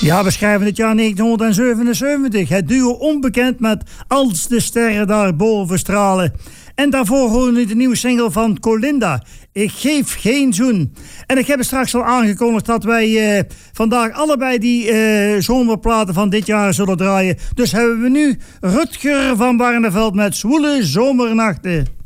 Ja, we schrijven het jaar 1977. Het duo Onbekend met Als de sterren daarboven stralen. En daarvoor horen we de nieuwe single van Colinda. Ik geef geen zoen. En ik heb straks al aangekondigd dat wij vandaag allebei die zomerplaten van dit jaar zullen draaien. Dus hebben we nu Rutger van Barneveld met Zwoele Zomernachten.